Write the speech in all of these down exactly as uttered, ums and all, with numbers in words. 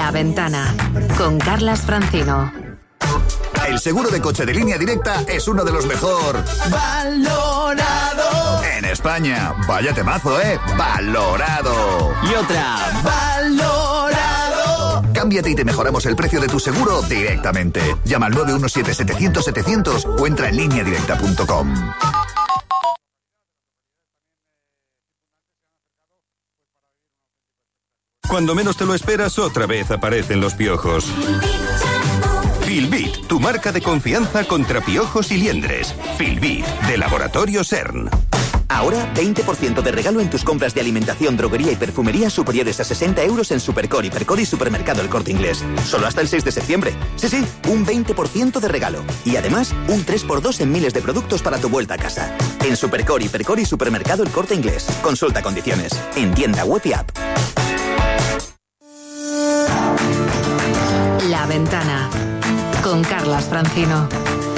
La Ventana, con Carlas Francino. El seguro de coche de Línea Directa es uno de los mejor valorado en España. Vaya temazo, ¿eh? Valorado. Y otra. Valorado. Cámbiate y te mejoramos el precio de tu seguro directamente. Llama al nueve uno siete setecientos setecientos o entra en línea directa punto com. Cuando menos te lo esperas, otra vez aparecen los piojos. Filbit, tu marca de confianza contra piojos y liendres. Filbit, de Laboratorio CERN. Ahora, veinte por ciento de regalo en tus compras de alimentación, droguería y perfumería superiores a sesenta euros en Supercor, Hipercor y Supermercado El Corte Inglés. Solo hasta el seis de septiembre. Sí, sí, un veinte por ciento de regalo. Y además, un tres por dos en miles de productos para tu vuelta a casa. En Supercor, Hipercor y Supermercado El Corte Inglés. Consulta condiciones. En tienda web y app. La Ventana, con Carlas Francino.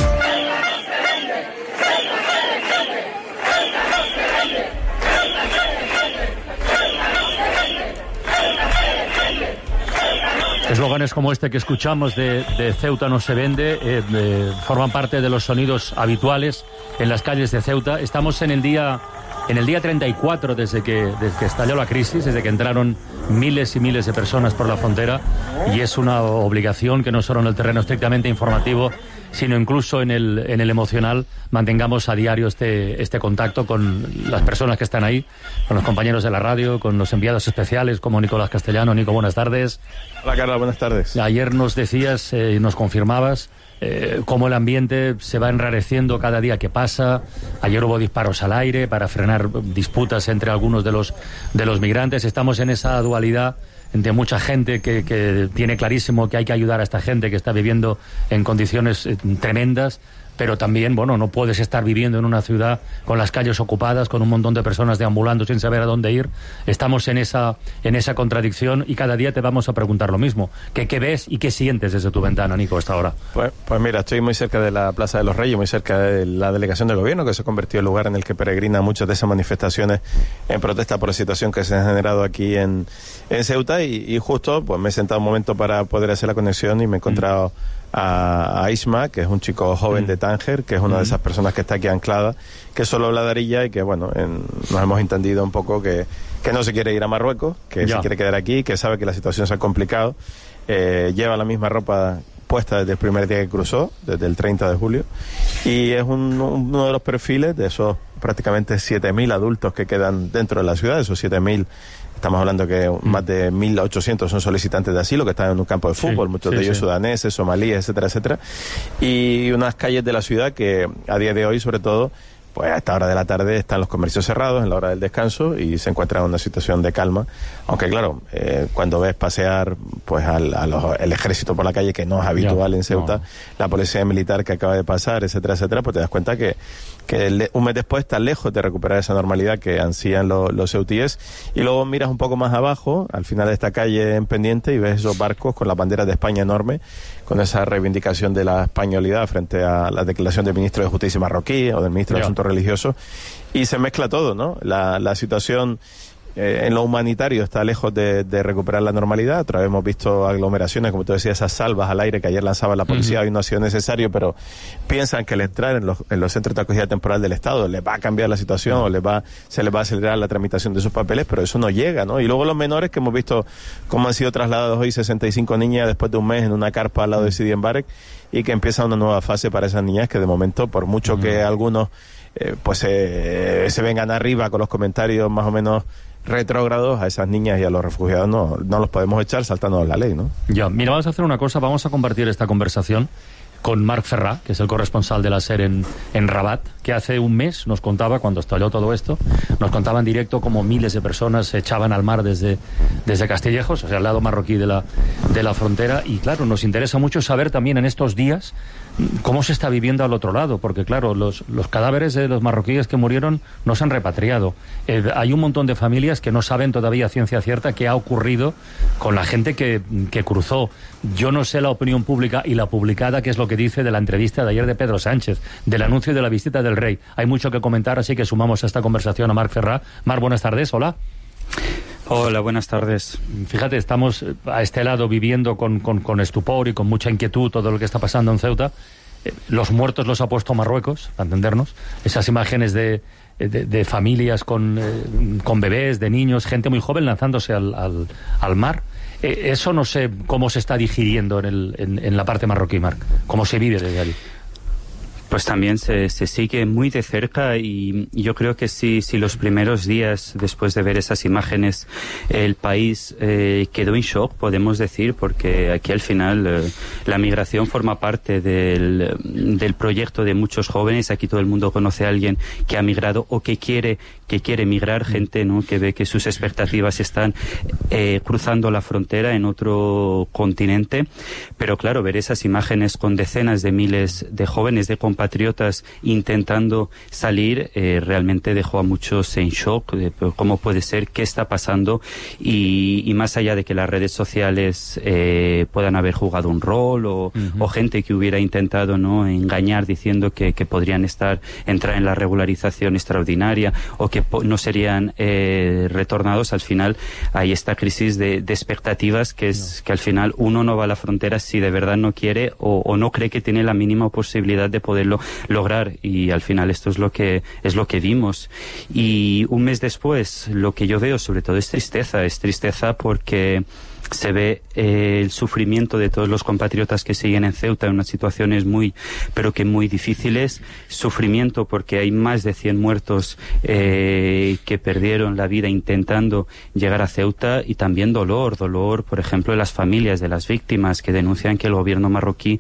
Eslóganes como este que escuchamos de, de Ceuta no se vende eh, eh, forman parte de los sonidos habituales en las calles de Ceuta. Estamos en el día en el día treinta y cuatro desde que, desde que estalló la crisis, desde que entraron miles y miles de personas por la frontera, y es una obligación que no solo en el terreno estrictamente informativo, sino incluso en el, en el emocional, mantengamos a diario este, este contacto con las personas que están ahí, con los compañeros de la radio, con los enviados especiales como Nicolás Castellano. Nico, buenas tardes. Hola, Carla, buenas tardes. Ayer nos decías y eh, nos confirmabas eh, cómo el ambiente se va enrareciendo cada día que pasa. Ayer hubo disparos al aire para frenar disputas entre algunos de los, de los migrantes. Estamos en esa dualidad de mucha gente que, que tiene clarísimo que hay que ayudar a esta gente que está viviendo en condiciones eh, tremendas, pero también, bueno, no puedes estar viviendo en una ciudad con las calles ocupadas, con un montón de personas deambulando sin saber a dónde ir. Estamos en esa, en esa contradicción y cada día te vamos a preguntar lo mismo. ¿Qué, qué ves y qué sientes desde tu ventana, Nico, hasta ahora? Pues, pues mira, estoy muy cerca de la Plaza de los Reyes, muy cerca de la delegación del gobierno, que se convirtió en el lugar en el que peregrinan muchas de esas manifestaciones en protesta por la situación que se ha generado aquí en, en Ceuta, y, y justo pues me he sentado un momento para poder hacer la conexión y me he encontrado mm. A, a Isma, que es un chico joven mm. de Tánger, que es una mm. de esas personas que está aquí anclada, que solo habla de Arilla y que, bueno, en, nos hemos entendido un poco que, que no se quiere ir a Marruecos, que ya. se quiere quedar aquí, que sabe que la situación se ha complicado, eh, lleva la misma ropa puesta desde el primer día que cruzó, desde el treinta de julio, y es un, uno de los perfiles de esos prácticamente siete mil adultos que quedan dentro de la ciudad. Esos siete mil, estamos hablando que más de mil ochocientos son solicitantes de asilo que están en un campo de fútbol, sí, muchos sí, de ellos sí. sudaneses, somalíes, etcétera, etcétera, y unas calles de la ciudad que a día de hoy, sobre todo, pues a esta hora de la tarde están los comercios cerrados en la hora del descanso y se encuentran en una situación de calma, aunque claro, eh, cuando ves pasear pues al, a los, el ejército por la calle, que no es habitual ya, en Ceuta, no. la policía militar que acaba de pasar, etcétera, etcétera, pues te das cuenta que, que el, un mes después está lejos de recuperar esa normalidad que ansían los, los ceutíes. Y luego miras un poco más abajo, al final de esta calle en pendiente, y ves esos barcos con la bandera de España enorme, con esa reivindicación de la españolidad frente a la declaración del ministro de Justicia marroquí o del ministro de Asuntos Religiosos, y se mezcla todo, ¿no? La, la situación eh, en lo humanitario está lejos de, de recuperar la normalidad. Otra vez hemos visto aglomeraciones, como tú decías, esas salvas al aire que ayer lanzaba la policía, uh-huh. hoy no ha sido necesario, pero piensan que el entrar en los, en los centros de acogida temporal del Estado les va a cambiar la situación, uh-huh. o les va, se les va a acelerar la tramitación de sus papeles, pero eso no llega, ¿no? Y luego los menores, que hemos visto cómo han sido trasladados hoy sesenta y cinco niñas después de un mes en una carpa al lado de Sidi Mbarek, y que empieza una nueva fase para esas niñas que de momento, por mucho uh-huh. que algunos eh, pues eh, se vengan arriba con los comentarios más o menos retrógrados, a esas niñas y a los refugiados no, no los podemos echar saltándonos la ley, ¿no? Ya, mira, vamos a hacer una cosa, vamos a compartir esta conversación con Marc Ferrà, que es el corresponsal de la SER en, en Rabat, que hace un mes nos contaba, cuando estalló todo esto, nos contaba en directo cómo miles de personas se echaban al mar desde, desde Castillejos, o sea, al lado marroquí de la, de la frontera, y claro, nos interesa mucho saber también en estos días cómo se está viviendo al otro lado, porque claro, los, los cadáveres de los marroquíes que murieron no se han repatriado. Eh, hay un montón de familias que no saben todavía a ciencia cierta qué ha ocurrido con la gente que, que cruzó. Yo no sé la opinión pública y la publicada, qué es lo que dice de la entrevista de ayer de Pedro Sánchez, del anuncio de la visita del rey. Hay mucho que comentar, así que sumamos a esta conversación a Marc Ferrà. Marc, buenas tardes, hola. Hola, buenas tardes. Fíjate, estamos a este lado viviendo con, con, con estupor y con mucha inquietud todo lo que está pasando en Ceuta. Eh, los muertos los ha puesto Marruecos, para entendernos. Esas imágenes de, de, de familias con, eh, con bebés, de niños, gente muy joven lanzándose al, al, al mar. Eh, eso no sé cómo se está digiriendo en, el, en, en la parte marroquí, Marc. ¿Cómo se vive desde allí? Pues también se, se sigue muy de cerca y yo creo que si, si los primeros días después de ver esas imágenes el país eh, quedó en shock, podemos decir, porque aquí al final eh, la migración forma parte del, del proyecto de muchos jóvenes. Aquí todo el mundo conoce a alguien que ha migrado o que quiere que quiere migrar, gente, ¿no?, que ve que sus expectativas están eh, cruzando la frontera en otro continente. Pero claro, ver esas imágenes con decenas de miles de jóvenes, de compatriotas intentando salir, eh, realmente dejó a muchos en shock de cómo puede ser, qué está pasando, y, y más allá de que las redes sociales eh, puedan haber jugado un rol o, uh-huh. o gente que hubiera intentado, ¿no?, engañar diciendo que, que podrían estar entrar en la regularización extraordinaria o que no serían eh, retornados, al final hay esta crisis de, de expectativas que es no. que al final uno no va a la frontera si de verdad no quiere o, o no cree que tiene la mínima posibilidad de poderlo lograr, y al final esto es lo que es lo que vimos. Y un mes después lo que yo veo sobre todo es tristeza, es tristeza porque se ve eh, el sufrimiento de todos los compatriotas que siguen en Ceuta en unas situaciones muy, pero que muy difíciles. Sufrimiento porque hay más de cien muertos eh, que perdieron la vida intentando llegar a Ceuta, y también dolor, dolor, por ejemplo, de las familias de las víctimas que denuncian que el gobierno marroquí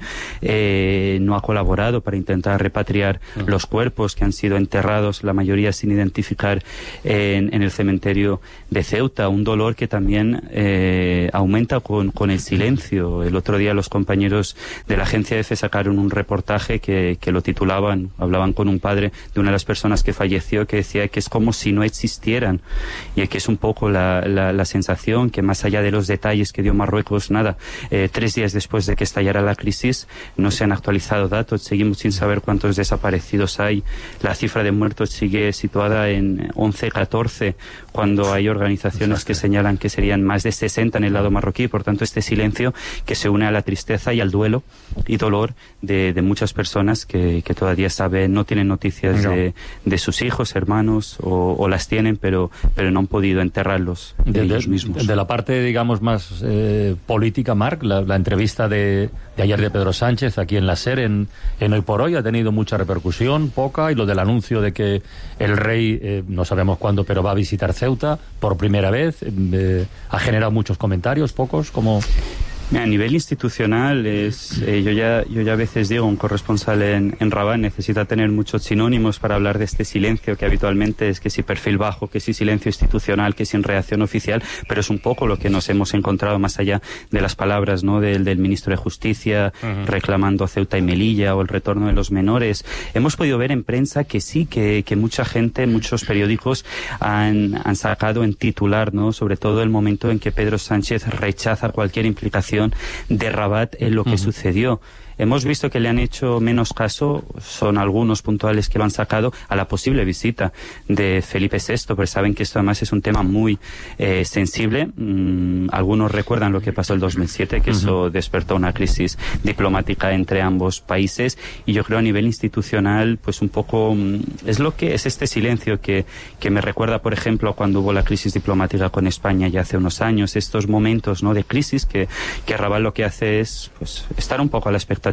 eh, no ha colaborado para intentar repatriar uh-huh. los cuerpos que han sido enterrados, la mayoría sin identificar, en, en el cementerio de Ceuta. Un dolor que también eh, aumenta con, con el silencio. El otro día los compañeros de la agencia EFE sacaron un reportaje que, que lo titulaban, hablaban con un padre de una de las personas que falleció, que decía que es como si no existieran, y que es un poco la, la, la sensación que, más allá de los detalles que dio Marruecos, nada, eh, tres días después de que estallara la crisis no se han actualizado datos, seguimos sin saber cuántos desaparecidos hay, la cifra de muertos sigue situada en once, catorce, cuando hay organizaciones que señalan que serían más de sesenta en el lado marroquí. Por tanto, este silencio que se une a la tristeza y al duelo y dolor de, de muchas personas que, que todavía saben, no tienen noticias no. de, de sus hijos, hermanos, o, o las tienen, pero, pero no han podido enterrarlos de, de ellos mismos. De la parte, digamos, más eh, política, Marc, la, la entrevista de, de ayer de Pedro Sánchez aquí en la SER, en, en Hoy por Hoy, ha tenido mucha repercusión, poca, y lo del anuncio de que el rey, eh, no sabemos cuándo, pero va a visitar Ceuta por primera vez, eh, ha generado muchos comentarios, pocos, como... A nivel institucional, es, eh, yo ya yo ya a veces digo, un corresponsal en, en Rabat necesita tener muchos sinónimos para hablar de este silencio que habitualmente es que si perfil bajo, que si silencio institucional, que sin reacción oficial, pero es un poco lo que nos hemos encontrado más allá de las palabras, ¿no?, del, del ministro de Justicia uh-huh. reclamando Ceuta y Melilla o el retorno de los menores. Hemos podido ver en prensa que sí, que, que mucha gente, muchos periódicos han, han sacado en titular, ¿no?, sobre todo el momento en que Pedro Sánchez rechaza cualquier implicación de Rabat en lo que uh-huh. sucedió. Hemos visto que le han hecho menos caso, son algunos puntuales que lo han sacado, a la posible visita de Felipe sexto, porque saben que esto además es un tema muy eh, sensible. Mm, algunos recuerdan lo que pasó el dos mil siete, que uh-huh. eso despertó una crisis diplomática entre ambos países, y yo creo a nivel institucional, pues un poco mm, es lo que es este silencio que, que me recuerda, por ejemplo, cuando hubo la crisis diplomática con España ya hace unos años, estos momentos, ¿no?, de crisis que, que Rabat lo que hace es, pues, estar un poco a la expectativa,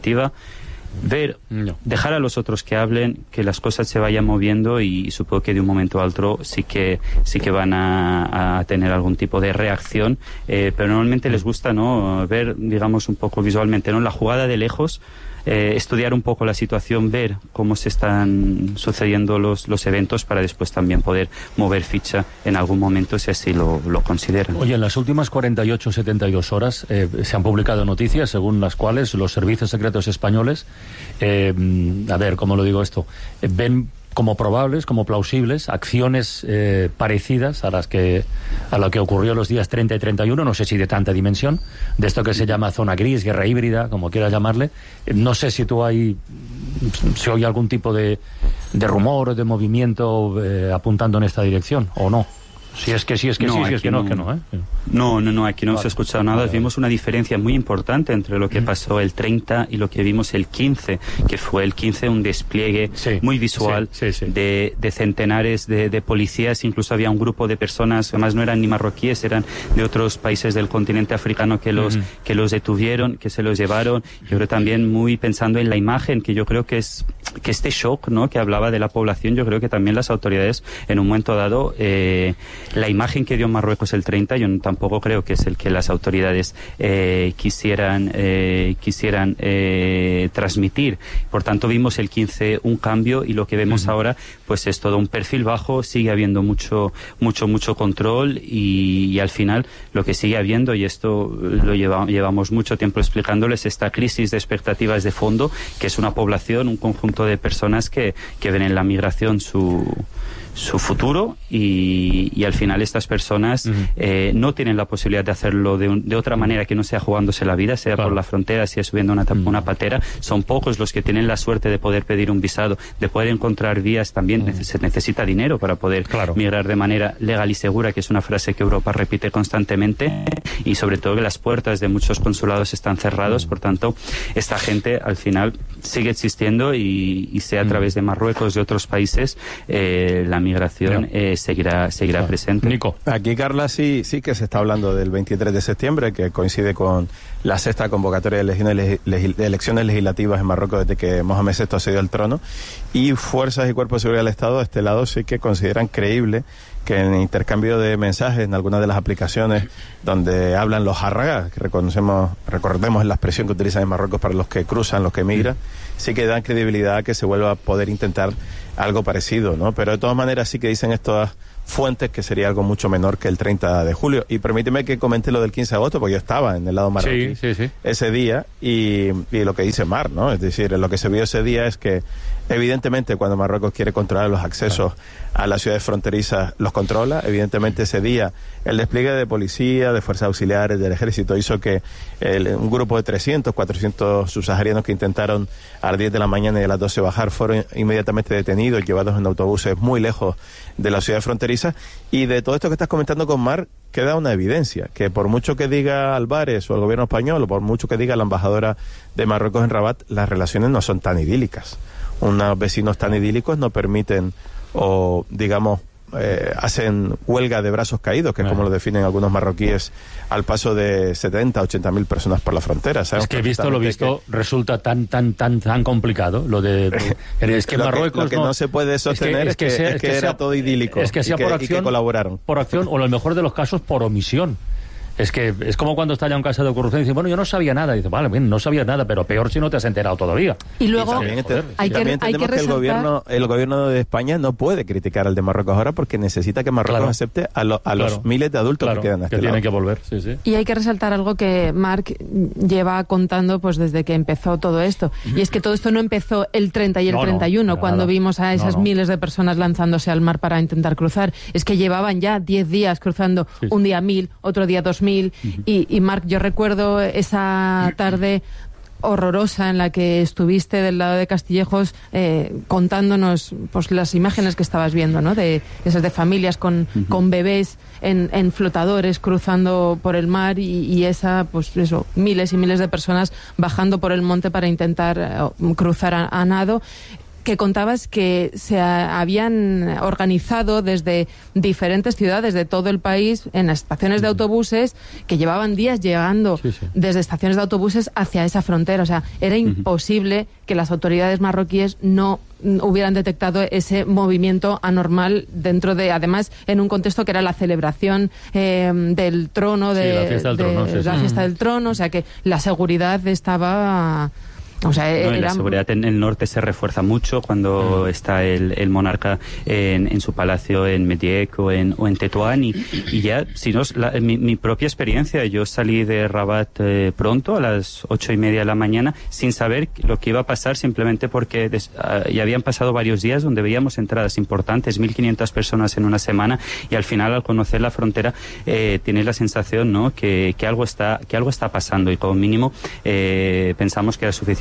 ver, no. dejar a los otros que hablen, que las cosas se vayan moviendo, y, y supongo que de un momento a otro sí que sí que van a, a tener algún tipo de reacción, eh, pero normalmente les gusta, ¿no?, ver, digamos, un poco visualmente, ¿no?, la jugada de lejos. Eh, estudiar un poco la situación, ver cómo se están sucediendo los, los eventos, para después también poder mover ficha en algún momento si así lo, lo consideran. Oye, en las últimas cuarenta y ocho, setenta y dos horas eh, se han publicado noticias según las cuales los servicios secretos españoles, eh, a ver, ¿cómo lo digo esto? Eh, ven como probables, como plausibles, acciones eh, parecidas a las que a lo que ocurrió los días treinta y treinta y uno, no sé si de tanta dimensión, de esto que se llama zona gris, guerra híbrida, como quieras llamarle. No sé si tú hay, si hay algún tipo de, de rumor o de movimiento eh, apuntando en esta dirección, o no. Si es que sí, es que no, sí, si es que no, no, es que no, ¿eh? No, no, no, aquí no vale. se ha escuchado nada. Vale. Vimos una diferencia muy importante entre lo que pasó el treinta y lo que vimos el quince, que fue el quince un despliegue sí, muy visual sí, sí, sí. De, de centenares de, de policías. Incluso había un grupo de personas, además no eran ni marroquíes, eran de otros países del continente africano que los, uh-huh. que los detuvieron, que se los llevaron. Yo creo también muy pensando en la imagen, que yo creo que es que este shock, ¿no?, que hablaba de la población, yo creo que también las autoridades en un momento dado, eh, la imagen que dio Marruecos el treinta, yo tampoco creo que es el que las autoridades eh, quisieran eh, quisieran eh, transmitir. Por tanto, vimos el quince un cambio, y lo que vemos uh-huh. ahora pues es todo un perfil bajo. Sigue habiendo mucho mucho mucho control, y, y al final lo que sigue habiendo, y esto lo lleva, llevamos mucho tiempo explicándoles, esta crisis de expectativas de fondo, que es una población, un conjunto de personas que, que ven en la migración su su futuro, y, y al final estas personas uh-huh. eh, no tienen la posibilidad de hacerlo de, un, de otra manera que no sea jugándose la vida, sea claro. por la frontera, sea subiendo una, uh-huh. una patera. Son pocos los que tienen la suerte de poder pedir un visado, de poder encontrar vías. También uh-huh. se necesita dinero para poder claro. migrar de manera legal y segura, que es una frase que Europa repite constantemente, y sobre todo que las puertas de muchos consulados están cerrados. Uh-huh. Por tanto, esta gente al final sigue existiendo, y, y sea a través de Marruecos, de otros países, eh, la migración eh, seguirá seguirá claro. presente. Nico. Aquí, Carla, sí sí que se está hablando del veintitrés de septiembre, que coincide con la sexta convocatoria de elecciones, legis, de elecciones legislativas en Marruecos desde que Mohamed sexto accedió al trono, y fuerzas y cuerpos de seguridad del Estado de este lado sí que consideran creíble que en intercambio de mensajes en algunas de las aplicaciones donde hablan los jarragas, que reconocemos, recordemos la expresión que utilizan en Marruecos para los que cruzan, los que migran, sí que dan credibilidad a que se vuelva a poder intentar algo parecido, ¿no? Pero de todas maneras sí que dicen estas fuentes que sería algo mucho menor que el treinta de julio. Y permíteme que comente lo del quince de agosto, porque yo estaba en el lado marroquí sí, sí, sí. ese día, y, y lo que dice Mar, ¿no? Es decir, lo que se vio ese día es que evidentemente cuando Marruecos quiere controlar los accesos claro. a las ciudades fronterizas, los controla. Evidentemente ese día el despliegue de policía, de fuerzas auxiliares, del ejército, hizo que el, un grupo de trescientos, cuatrocientos subsaharianos que intentaron a las diez de la mañana y a las doce bajar fueron inmediatamente detenidos, llevados en autobuses muy lejos de la ciudad fronteriza. Y de todo esto que estás comentando con Mar, queda una evidencia, que por mucho que diga Álvarez o el gobierno español, o por mucho que diga la embajadora de Marruecos en Rabat, las relaciones no son tan idílicas. Unos vecinos tan idílicos no permiten, o digamos, eh, hacen huelga de brazos caídos, que es como lo definen algunos marroquíes, al paso de setenta, ochenta mil personas por la frontera. Es que visto lo visto que resulta tan tan tan tan complicado lo de, de es que lo Marruecos que, lo que no, no se puede sostener es que, es que, es que, es que, que era sea, todo idílico, es que sea y, que, por acción, y que colaboraron por acción, o en el mejor de los casos por omisión. Es que es como cuando está ya un caso de corrupción y dice, bueno, yo no sabía nada. Y dice, vale, bien, no sabías nada, pero peor si no te has enterado todavía. Y luego, y también, joder, hay, también que, hay que que el gobierno, el gobierno de España no puede criticar al de Marruecos ahora, porque necesita que Marruecos claro. acepte a, lo, a claro. los miles de adultos claro, que quedan a este que lado. tienen que volver, sí, sí. Y hay que resaltar algo que Marc lleva contando pues desde que empezó todo esto. Y es que todo esto no empezó el treinta y el no, treinta y uno, no, cuando nada. vimos a esas no, no. miles de personas lanzándose al mar para intentar cruzar. Es que llevaban ya diez días cruzando, sí, un día mil, otro día dos mil. Uh-huh. Y, y Marc, yo recuerdo esa tarde horrorosa en la que estuviste del lado de Castillejos eh, contándonos pues las imágenes que estabas viendo, ¿no? De esas de familias con, uh-huh. con bebés en, en flotadores cruzando por el mar, y, y esa, pues eso, miles y miles de personas bajando por el monte para intentar uh, cruzar a, a nado. Que contabas que se a, habían organizado desde diferentes ciudades de todo el país en estaciones de autobuses, que llevaban días llegando sí, sí. desde estaciones de autobuses hacia esa frontera. O sea, era imposible uh-huh. que las autoridades marroquíes no hubieran detectado ese movimiento anormal dentro de, además, en un contexto que era la celebración eh, del trono, de, sí, la fiesta del de, trono, sí, la sí. fiesta del trono. O sea, que la seguridad estaba... O sea, no, era... La seguridad en el norte se refuerza mucho cuando mm. está el, el monarca en, en su palacio en Mediek o en, o en Tetuán, y, y ya, si no, la, mi, mi propia experiencia, yo salí de Rabat eh, pronto, a las ocho y media de la mañana, sin saber lo que iba a pasar, simplemente porque des, uh, ya habían pasado varios días donde veíamos entradas importantes, mil quinientas personas en una semana, y al final, al conocer la frontera, eh, tienes la sensación, ¿no?, que, que, algo está, que algo está pasando, y como mínimo eh, pensamos que era suficiente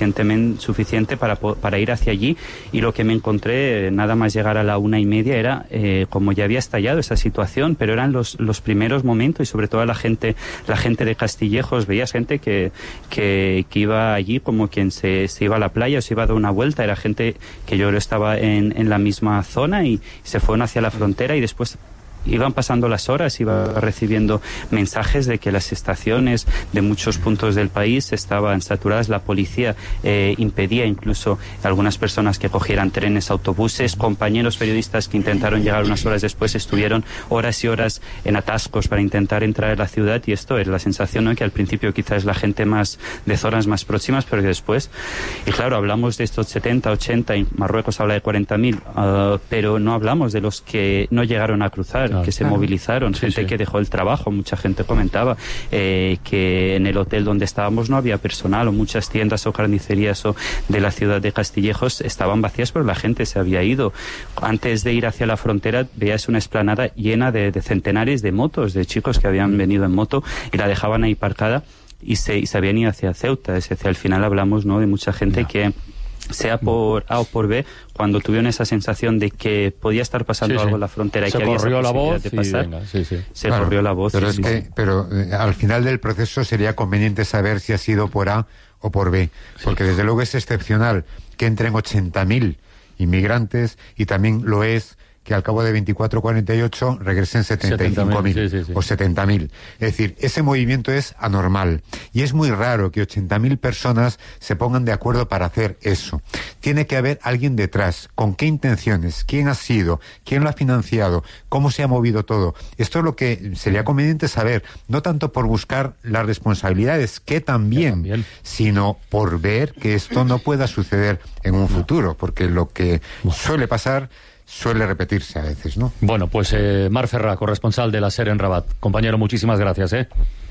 suficientemente suficiente para, para ir hacia allí, y lo que me encontré, nada más llegar a la una y media, era eh, como ya había estallado esa situación, pero eran los, los primeros momentos, y sobre todo la gente, la gente de Castillejos, veías gente que, que, que iba allí como quien se, se iba a la playa o se iba a dar una vuelta, era gente que yo estaba en, en la misma zona y se fueron hacia la frontera, y después iban pasando las horas, iba recibiendo mensajes de que las estaciones de muchos puntos del país estaban saturadas, la policía eh, impedía incluso a algunas personas que cogieran trenes, autobuses, compañeros periodistas que intentaron llegar unas horas después estuvieron horas y horas en atascos para intentar entrar en la ciudad, y esto es la sensación, ¿no?, que al principio quizás la gente más de zonas más próximas, pero que después, y claro, hablamos de estos setenta, ochenta, y Marruecos habla de cuarenta mil, uh, pero no hablamos de los que no llegaron a cruzar, que se claro. movilizaron, sí, gente sí. que dejó el trabajo, mucha gente comentaba eh, que en el hotel donde estábamos no había personal, o muchas tiendas o carnicerías o de la ciudad de Castillejos estaban vacías, pero la gente se había ido. Antes de ir hacia la frontera veías una explanada llena de, de centenares de motos, de chicos que habían venido en moto y la dejaban ahí parcada y se, y se habían ido hacia Ceuta. Es decir, al final hablamos, ¿no?, de mucha gente no. que sea por A o por B, cuando tuvieron esa sensación de que podía estar pasando sí, algo sí. en la frontera y se que había corrió esa la voz de pasar, y venga, sí, sí. se claro, corrió la voz. Pero, sí, es que, sí. pero eh, al final del proceso sería conveniente saber si ha sido por A o por B, porque sí. desde luego es excepcional que entren ochenta mil inmigrantes, y también lo es que al cabo de veinticuatro a cuarenta y ocho regresen setenta y cinco mil sí, sí, sí. o setenta mil. Es decir, ese movimiento es anormal. Y es muy raro que ochenta mil personas se pongan de acuerdo para hacer eso. Tiene que haber alguien detrás. ¿Con qué intenciones? ¿Quién ha sido? ¿Quién lo ha financiado? ¿Cómo se ha movido todo? Esto es lo que sería conveniente saber, no tanto por buscar las responsabilidades, que también, que también. sino por ver que esto no pueda suceder en un futuro, porque lo que suele pasar suele repetirse a veces, ¿no? Bueno, pues eh, Marc Ferrà, corresponsal de la SER en Rabat. Compañero, muchísimas gracias, ¿eh?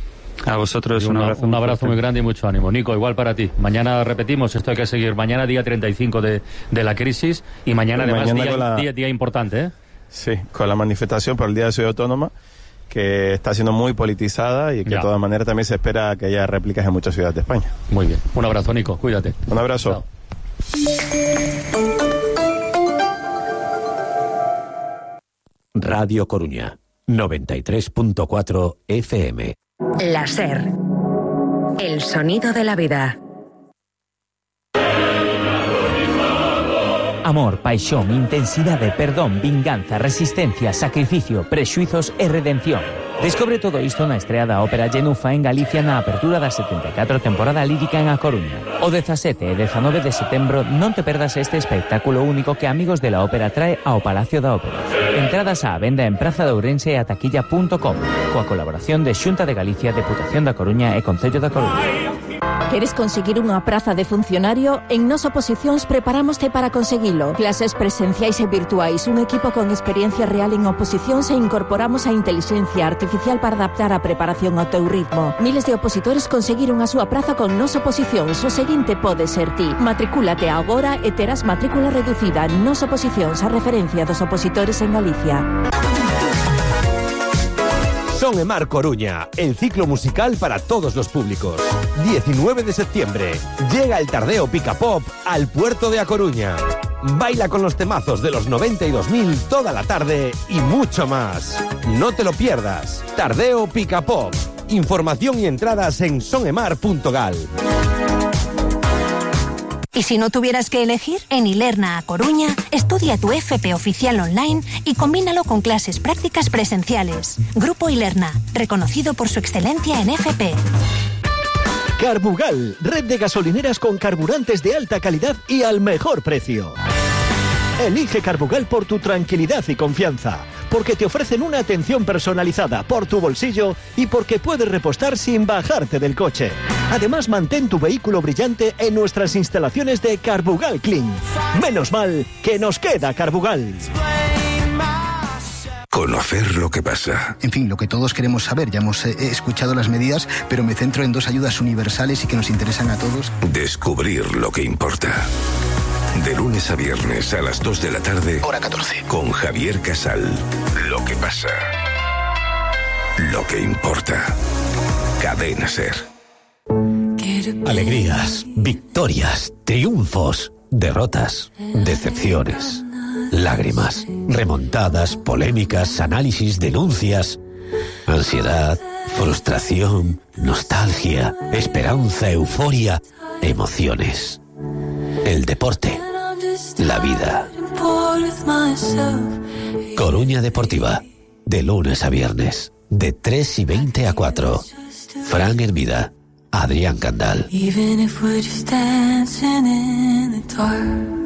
A vosotros un, un abrazo. Un abrazo muy grande y mucho ánimo. Nico, igual para ti. Mañana repetimos, esto hay que seguir. Mañana día treinta y cinco de, de la crisis, y mañana y además mañana día, la... día, día importante, ¿eh? Sí, con la manifestación por el Día de Ciudad Autónoma, que está siendo muy politizada y que ya. de todas maneras también se espera que haya réplicas en muchas ciudades de España. Muy bien. Un abrazo, Nico. Cuídate. Un abrazo. Chao. Radio Coruña, noventa y tres punto cuatro F M. La SER, el sonido de la vida. Amor, paixón, intensidade, perdón, vinganza, resistencia, sacrificio, prexuizos e redención. Descobre todo isto na estrea da Ópera Genufa en Galicia na apertura da setenta e catro temporada lírica en A Coruña. O dezasete e dezanove de setembro non te perdas este espectáculo único que Amigos de la Ópera trae ao Palacio da Ópera. Entradas á venda en Praza de Ourense e a taquilla punto com, coa colaboración de Xunta de Galicia, Deputación da Coruña e Concello da Coruña. ¿Queres conseguir unha praza de funcionario? En Nos Oposicións preparámoste para conseguilo. Clases presenciais e virtuais, un equipo con experiencia real en oposicións e incorporamos a inteligencia artificial para adaptar a preparación ao teu ritmo. Miles de opositores conseguiron a súa praza con Nos Oposicións. O seguinte pode ser ti. Matricúlate agora e terás matrícula reducida. Nos Oposicións, a referencia dos opositores en Galicia. Son e Mar Coruña, el ciclo musical para todos los públicos. diecinueve de septiembre, llega el Tardeo Pica Pop al puerto de A Coruña. Baila con los temazos de los noventa y dos mil toda la tarde y mucho más. No te lo pierdas. Tardeo Pica Pop. Información y entradas en sonemar punto gal. Y si no tuvieras que elegir, en Ilerna A Coruña, estudia tu F P oficial online y combínalo con clases prácticas presenciales. Grupo Ilerna, reconocido por su excelencia en F P. Carbugal, red de gasolineras con carburantes de alta calidad y al mejor precio. Elige Carbugal por tu tranquilidad y confianza, porque te ofrecen una atención personalizada por tu bolsillo y porque puedes repostar sin bajarte del coche. Además, mantén tu vehículo brillante en nuestras instalaciones de Carbugal Clean. Menos mal que nos queda Carbugal. Conocer lo que pasa. En fin, lo que todos queremos saber. Ya hemos eh, escuchado las medidas, pero me centro en dos ayudas universales y que nos interesan a todos. Descubrir lo que importa. De lunes a viernes a las dos de la tarde. Hora catorce. Con Javier Casal. Lo que pasa. Lo que importa. Cadena SER. Alegrías, victorias, triunfos, derrotas, decepciones, lágrimas, remontadas, polémicas, análisis, denuncias, ansiedad, frustración, nostalgia, esperanza, euforia, emociones. El deporte, la vida. Coruña Deportiva, de lunes a viernes, de tres y veinte a cuatro. Fran Hermida, Adrián Candal. Even if we're just dancing in the dark.